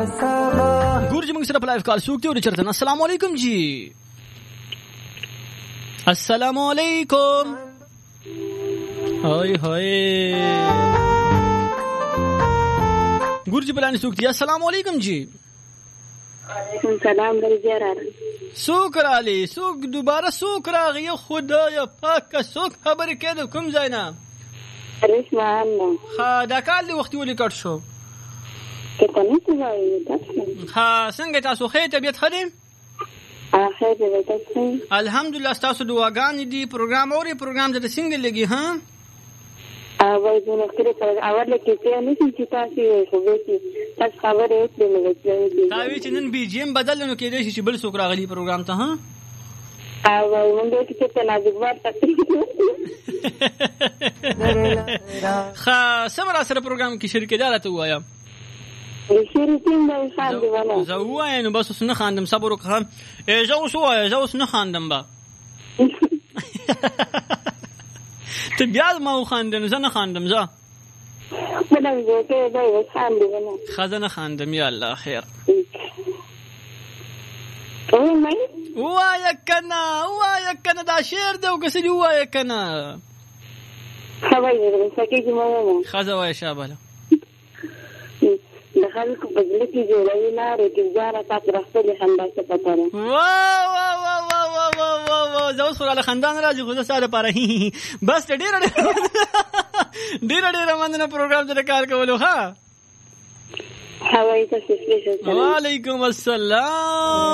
ګورجی موږ سره په لایف کال سوکته او چرته السلام علیکم جی السلام علیکم هاي هاي ګورجی بلانی سوکته السلام علیکم جی وعلیکم السلام درجه سوک رالی سوک دوباره سوک راغی خدایا پاک سوک خبر کړه کوم ځای نه رسمان ها دا کال دی وختي ولې کټ شو کته نه کوي ها څنګه تاسو خې طبيعت خدي اخر دې تاسو الحمدلله تاسو دعاګانې دي پروګرام اوري پروګرام د څنګه لګي ها وای زه نو کړی پر اول کې څه نه چې تاسو خو به تاسو خبرې وکړئ نو دا وی چې نن بي جی ام بدل نو کېدې چې بل څوک راغلي پروګرام ته ها وای مونږ ته څه نازک وار تاسو خا سمرا سره پروګرام کې شریک دارته وایم شریکین به خاندم ولا زه وایم نو بس نه خاندم صبر وکړم زه اوس نه خاندم با ته بیا ما خاندم زه نه خاندم زه بلنګ ته به خاندم نه خزانه خاندم یا الله خیر وایا کنه دا شعر دی او کسې وایا کنه خبرې سکه چې مو خزه وای شابه د خلکو په ځل کې جوړوي لارې کې ځاره تاسو راځي خندا څه پته نه وا زه اوس خلاله خندان راځي خو زه ساده پاره بس ډېر مننه پروګرام ته کار کولو ها هواي تاسو سپیشل وعلیکم السلام